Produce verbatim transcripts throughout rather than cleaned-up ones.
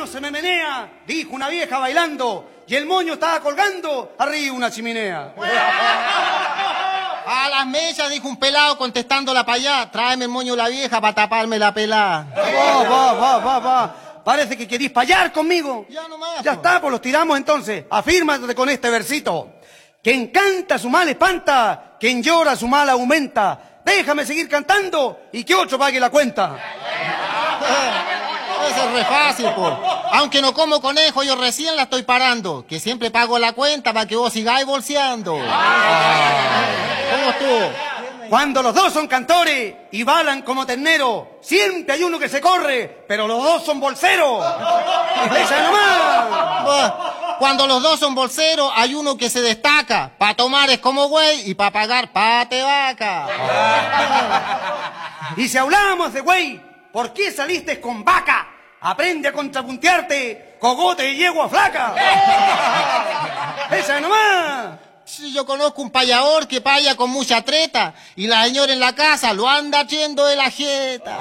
se me menea, dijo una vieja bailando, y el moño estaba colgando arriba una chimenea. A las mechas, dijo un pelado contestándola para allá, tráeme el moño la vieja para taparme la pelada. Va, va, va, va, va. Parece que querís payar conmigo. Ya nomás. Ya está, pues los tiramos entonces. Afírmate con este versito. Quien canta su mal espanta, quien llora su mal aumenta. Déjame seguir cantando y que otro pague la cuenta. Eso es re fácil, po. Aunque no como conejo, yo recién la estoy parando. Que siempre pago la cuenta para que vos sigáis bolseando. ¿Cómo estuvo? Cuando los dos son cantores y balan como ternero, siempre hay uno que se corre, pero los dos son bolseros. ¡Esa nomás! Cuando los dos son bolseros, hay uno que se destaca. Pa' tomar es como güey y pa' pagar pate vaca. Y si hablamos de güey, ¿por qué saliste con vaca? Aprende a contrapuntearte, cogote y yegua flaca. ¡Esa nomás! Sí, yo conozco un payador que paya con mucha treta y la señora en la casa lo anda haciendo de la jeta.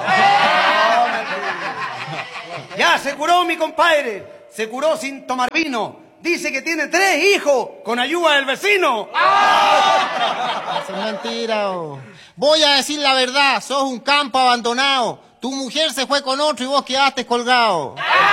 Ya se curó mi compadre, se curó sin tomar vino. Dice que tiene tres hijos con ayuda del vecino. Eso es mentira. Oh. Voy a decir la verdad, sos un campo abandonado. Tu mujer se fue con otro y vos quedaste colgado.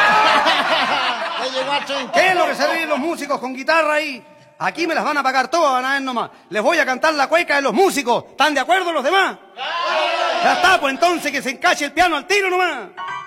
¿Qué es lo que se ven los músicos con guitarra ahí? Aquí me las van a pagar todas, van a ver nomás. Les voy a cantar la cueca de los músicos. ¿Están de acuerdo los demás? Ya está, pues entonces que se encache el piano al tiro nomás.